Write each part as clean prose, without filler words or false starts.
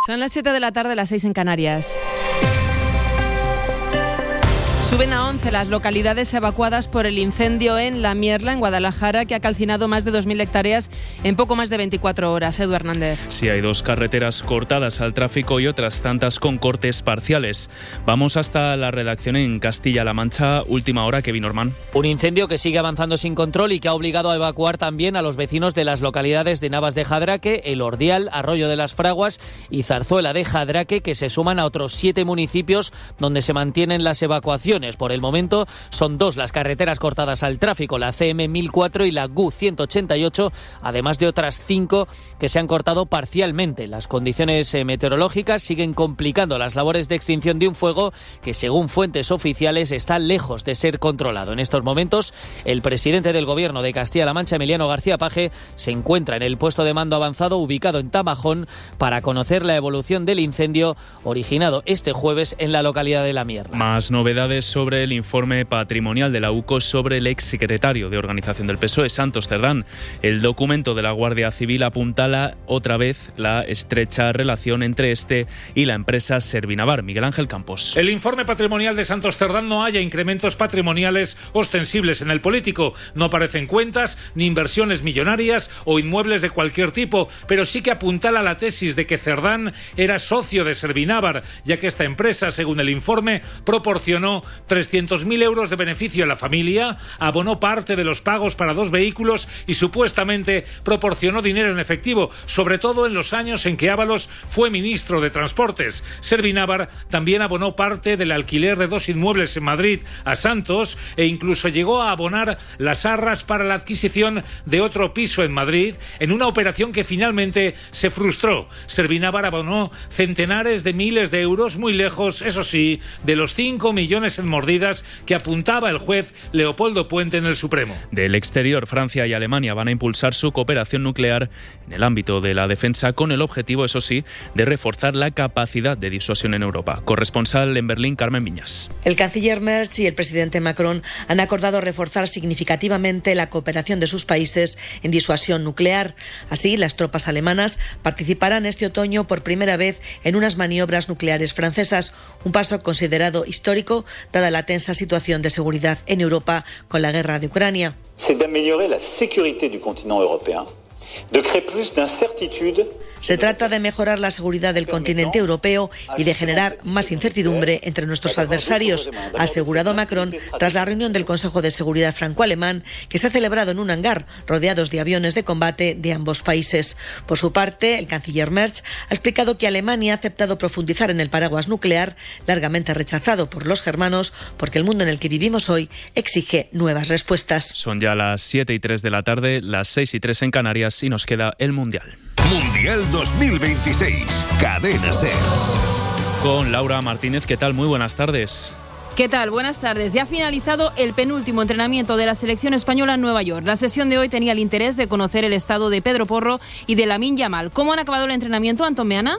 Son las 7 de la tarde, las 6 en Canarias. Suben a 11 las localidades evacuadas por el incendio en La Mierla, en Guadalajara, que ha calcinado más de 2.000 hectáreas en poco más de 24 horas. Edu Hernández. Sí, hay 2 carreteras cortadas al tráfico y otras tantas con cortes parciales. Vamos hasta la redacción en Castilla-La Mancha. Última hora, Kevin Orman. Un incendio que sigue avanzando sin control y que ha obligado a evacuar también a los vecinos de las localidades de Navas de Jadraque, El Ordial, Arroyo de las Fraguas y Zarzuela de Jadraque, que se suman a otros 7 municipios donde se mantienen las evacuaciones. Por el momento son 2 las carreteras cortadas al tráfico, la CM 1004 y la GU 188, además de otras 5 que se han cortado parcialmente. Las condiciones meteorológicas siguen complicando las labores de extinción de un fuego que, según fuentes oficiales, está lejos de ser controlado. En estos momentos, el presidente del Gobierno de Castilla-La Mancha, Emiliano García Paje, se encuentra en el puesto de mando avanzado ubicado en Tamajón para conocer la evolución del incendio originado este jueves en la localidad de La Mierla. Más novedades sobre el informe patrimonial de la UCO sobre el exsecretario de Organización del PSOE, Santos Cerdán. El documento de la Guardia Civil apuntala otra vez la estrecha relación entre este y la empresa Servinavar. Miguel Ángel Campos. El informe patrimonial de Santos Cerdán no halla incrementos patrimoniales ostensibles en el político. No aparecen cuentas ni inversiones millonarias o inmuebles de cualquier tipo, pero sí que apuntala la tesis de que Cerdán era socio de Servinavar, ya que esta empresa, según el informe, proporcionó 300.000 euros de beneficio a la familia, abonó parte de los pagos para 2 vehículos y supuestamente proporcionó dinero en efectivo, sobre todo en los años en que Ábalos fue ministro de Transportes. Servinavar también abonó parte del alquiler de 2 inmuebles en Madrid a Santos e incluso llegó a abonar las arras para la adquisición de otro piso en Madrid, en una operación que finalmente se frustró. Servinavar abonó centenares de miles de euros, muy lejos, eso sí, de los 5 millones en mordidas que apuntaba el juez Leopoldo Puente en el Supremo. Del exterior, Francia y Alemania van a impulsar su cooperación nuclear en el ámbito de la defensa con el objetivo, eso sí, de reforzar la capacidad de disuasión en Europa. Corresponsal en Berlín, Carmen Viñas. El canciller Merz y el presidente Macron han acordado reforzar significativamente la cooperación de sus países en disuasión nuclear. Así, las tropas alemanas participarán este otoño por primera vez en unas maniobras nucleares francesas, un paso considerado histórico dada la tensa situación de seguridad en Europa con la guerra de Ucrania. C'est d'améliorer la sécurité du continent européen, de créer plus d'incertitude. Se trata de mejorar la seguridad del continente europeo y de generar más incertidumbre entre nuestros adversarios, ha asegurado Macron tras la reunión del Consejo de Seguridad franco-alemán que se ha celebrado en un hangar rodeados de aviones de combate de ambos países. Por su parte, el canciller Merz ha explicado que Alemania ha aceptado profundizar en el paraguas nuclear, largamente rechazado por los germanos, porque el mundo en el que vivimos hoy exige nuevas respuestas. Son ya las 7:03 de la tarde, las 6:03 en Canarias y nos queda el Mundial. Mundial 2026, Cadena SER. Con Laura Martínez, ¿qué tal? Muy buenas tardes. ¿Qué tal? Buenas tardes. Ya ha finalizado el penúltimo entrenamiento de la selección española en Nueva York. La sesión de hoy tenía el interés de conocer el estado de Pedro Porro y de Lamine Yamal. ¿Cómo han acabado el entrenamiento, Antón Meana?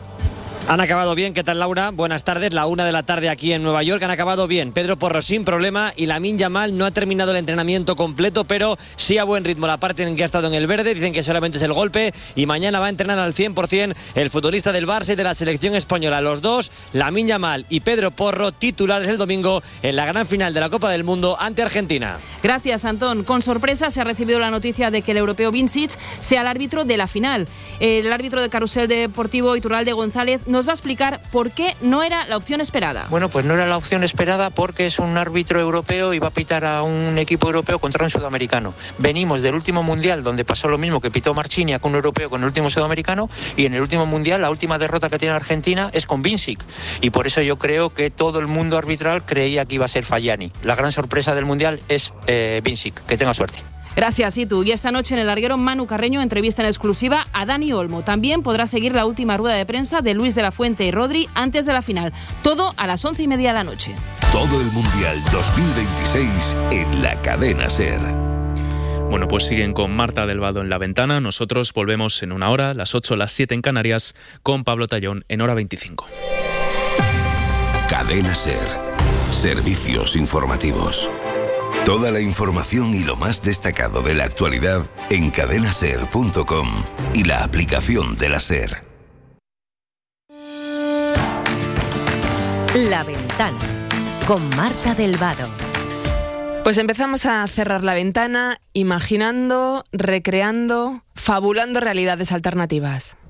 Han acabado bien, ¿qué tal, Laura? Buenas tardes, la 1 de la tarde aquí en Nueva York. Han acabado bien, Pedro Porro sin problema y Lamine Yamal no ha terminado el entrenamiento completo, pero sí a buen ritmo la parte en que ha estado en el verde. Dicen que solamente es el golpe y mañana va a entrenar al 100% el futbolista del Barça y de la selección española. Los dos, Lamine Yamal y Pedro Porro, titulares el domingo en la gran final de la Copa del Mundo ante Argentina. Gracias, Antón. Con sorpresa se ha recibido la noticia de que el europeo Vincic sea el árbitro de la final. El árbitro de Carrusel Deportivo, Iturralde González, nos va a explicar por qué no era la opción esperada. Bueno, pues no era la opción esperada porque es un árbitro europeo y va a pitar a un equipo europeo contra un sudamericano. Venimos del último mundial donde pasó lo mismo, que pitó Marchini con un europeo con el último sudamericano, y en el último mundial la última derrota que tiene Argentina es con Vincic, y por eso yo creo que todo el mundo arbitral creía que iba a ser Fagiani. La gran sorpresa del mundial es Vincic. Que tenga suerte. Gracias, Itu. Y esta noche en el larguero, Manu Carreño entrevista en exclusiva a Dani Olmo. También podrá seguir la última rueda de prensa de Luis de la Fuente y Rodri antes de la final. Todo a las 11:30 de la noche. Todo el Mundial 2026 en la Cadena SER. Bueno, pues siguen con Marta del Vado en la ventana. Nosotros volvemos en una hora, las 8, las 7 en Canarias, con Pablo Tallón en hora 25. Cadena SER. Servicios informativos. Toda la información y lo más destacado de la actualidad en cadenaser.com y la aplicación de la SER. La Ventana, con Marta del Vado. Pues empezamos a cerrar la ventana, imaginando, recreando, fabulando realidades alternativas.